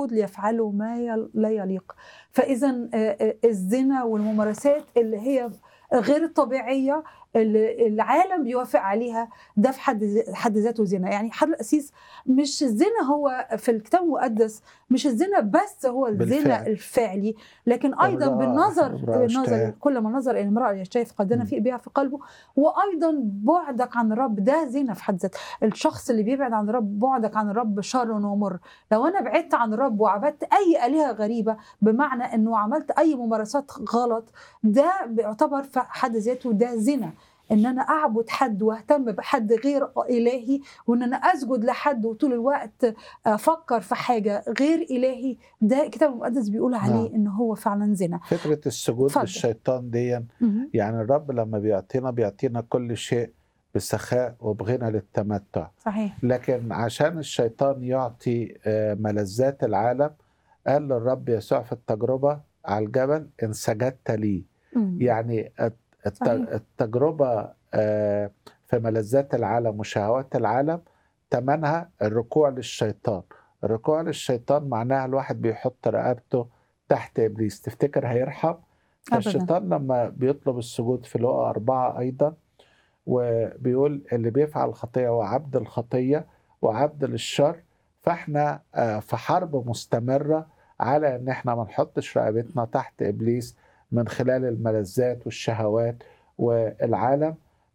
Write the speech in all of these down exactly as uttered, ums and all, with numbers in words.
يسجد ليفعلوا ما يل- لا يليق. فإذا الزنا والممارسات اللي هي غير الطبيعية اللي العالم بيوافق عليها، ده في حد ذ- حد ذاته زنا. يعني حد الأسيس، مش الزنا هو في الكتاب المقدس، مش الزنا بس هو الزنا بالفعل الفعلي، لكن أيضا امرأة بالنظر امرأة بالنظر اشتهى. كل ما نظر إلى امرأة يشتهي قدنا مم. في بها في قلبه. وأيضا بعدك عن الرب ده زنا في حد ذاته. الشخص اللي بيبعد عن الرب، بعدك عن الرب شر ومر. لو أنا بعدت عن الرب وعبدت أي آلهة غريبة، بمعنى أنه عملت أي ممارسات غلط، ده بيعتبر في حد ذاته ده زنا. ان انا اعبد حد واهتم بحد غير الهي، وان انا اسجد لحد وطول الوقت افكر في حاجه غير الهي، ده الكتاب المقدس بيقول نعم. عليه ان هو فعلا زنا. فكرة السجود اتفضل. للشيطان دي، مهم. يعني الرب لما بيعطينا بيعطينا كل شيء بسخاء وبغنى للتمتع، صحيح. لكن عشان الشيطان يعطي آه، ملذات العالم، قال للرب يسوع في التجربة على الجبل إن سجدت لي. مم. يعني الت- الت- صحيح. التجربة آه، في ملذات العالم وشهوات العالم تمنها الركوع للشيطان. الركوع للشيطان معناها الواحد بيحط رقبته تحت إبليس. تفتكر هيرحم؟ ابدا. فالشيطان لما بيطلب السجود في لقا أربعة أيضا، وبيقول اللي بيفعل الخطية هو عبد الخطية وعبد للشر. فاحنا آه، في حرب مستمرة على ان احنا ما نحطش رقبتنا تحت ابليس من خلال الملذات والشهوات والعالم.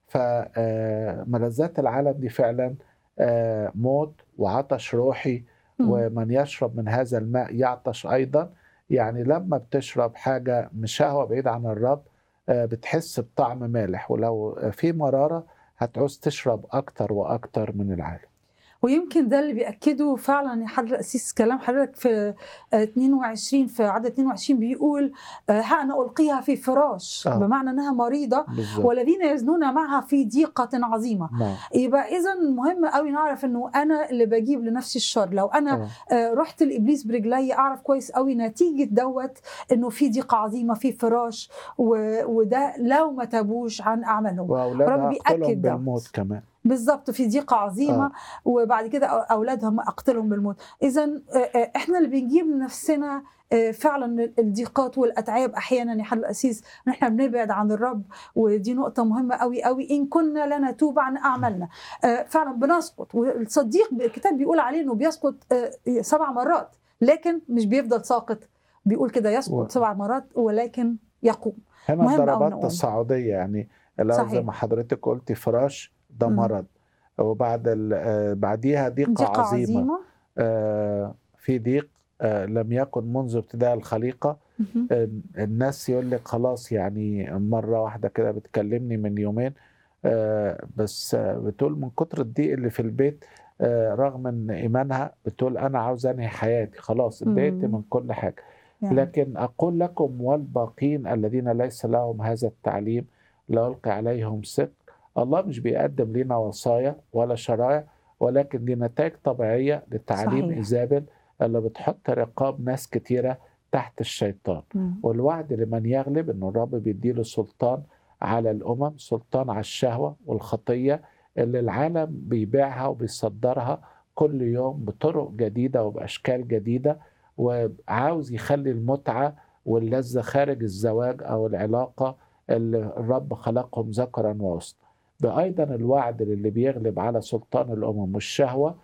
فملذات العالم دي فعلا آه، موت وعطش روحي، مم. ومن يشرب من هذا الماء يعطش ايضا. يعني لما بتشرب حاجة من شهوة بعيد عن الرب آه، بتحس بطعم مالح، ولو في مرارة هتعوز تشرب أكتر وأكتر من العالم. ويمكن ده اللي بيأكده فعلا يا حضرتك أسيس كلام حضرتك في آه، اتنين وعشرين، في عدد اتنين وعشرين بيقول آه، ها أنا ألقيها في فراش، آه بمعنى أنها مريضة، بالظبط. والذين يزنون معها في ضيقة عظيمة. نعم. يبقى إذا مهم قوي نعرف أنه أنا اللي بجيب لنفسي الشر. لو أنا آه. آه، رحت لإبليس برجلي، أعرف كويس قوي نتيجة دوت أنه في ضيقة عظيمة في فراش، و- وده لو ما تابوش عن أعمالهم. وأولادها رب أقتلهم بيأكد بالموت دوت كمان. بالظبط، في ضيقة عظيمة، آه. وبعد كده أولادهم أقتلهم بالموت. إذا إحنا اللي بنجيب لنفسنا آه، فعلا الضيقات والأتعاب أحيانا يا حل الأسيس، إحنا بنبعد عن الرب. ودي نقطة مهمة قوي قوي، إن كنا لا نتوب عن أعمالنا آه، فعلا بنسقط. والصديق الكتاب بيقول عليه إنه بيسقط آه، سبع مرات، لكن مش بيفضل ساقط. بيقول كده و... يسقط سبع مرات ولكن يقوم. هنا مهم قوي الضربات نقوم. تصاعدية، يعني لو زي ما صحيح. حضرتك قلتي فراش ده مم. مرض، وبعد ال... آه، بعديها ضيقة ضيقة عظيمة. عظيمة. آه، في ضيق آه، لم يكن منذ ابتداء الخليقة. مهم. آه، الناس يقول لك خلاص، يعني مرة واحدة كده بتكلمني من يومين آه، بس آه، بتقول من كتر الضيق اللي في البيت آه، رغم ان ايمانها بتقول انا عاوز انهي حياتي، خلاص اتضايقت مم. من كل حاجة. يعني لكن اقول لكم والباقين الذين ليس لهم هذا التعليم لا ألقي عليهم سق. الله مش بيقدم لنا وصايا ولا شرائع، ولكن دي نتائج طبيعية لتعليم صحيح. إيزابل اللي بتحط رقاب ناس كتيرة تحت الشيطان. مم. والوعد لمن يغلب إنه الرب بيديله سلطان على الأمم، سلطان على الشهوة والخطية اللي العالم بيبيعها وبيصدرها كل يوم بطرق جديدة وبأشكال جديدة، وعاوز يخلي المتعة واللذة خارج الزواج أو العلاقة اللي الرب خلقهم ذكرا وأنثى. بأيضا الوعد للي بيغلب على سلطان الأمم والشهوة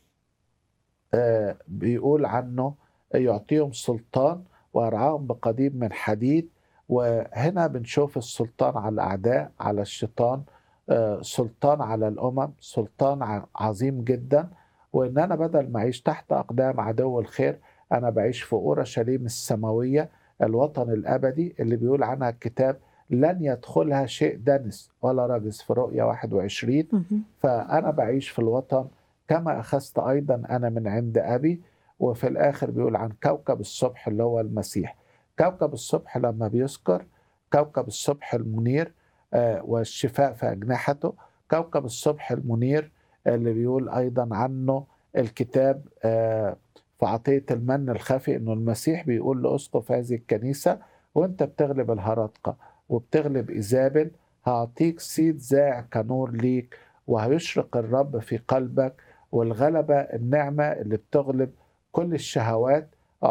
آه، بيقول عنه يعطيهم سلطان ويرعاهم بقضيب من حديد. وهنا بنشوف السلطان على الأعداء، على الشيطان، آه، سلطان على الأمم، سلطان ع- عظيم جدا. وإن أنا بدل ما أعيش تحت أقدام عدو الخير، أنا بعيش في أورشليم السماوية، الوطن الأبدي اللي بيقول عنها الكتاب لن يدخلها شيء دنس ولا رجس في رؤيا واحد وعشرين. مهم. فأنا بعيش في الوطن كما أخذت أيضا أنا من عند أبي. وفي الآخر بيقول عن كوكب الصبح اللي هو المسيح. كوكب الصبح لما بيذكر كوكب الصبح المنير آه، والشفاء في أجنحته، كوكب الصبح المنير اللي بيقول أيضا عنه الكتاب آه، في عطية المن الخفي إنه المسيح بيقول لأسقف هذه الكنيسة وأنت بتغلب الهرطقة وبتغلب إيزابل، هعطيك سيد زاع كنور ليك، وهيشرق الرب في قلبك. والغلبة النعمة اللي بتغلب كل الشهوات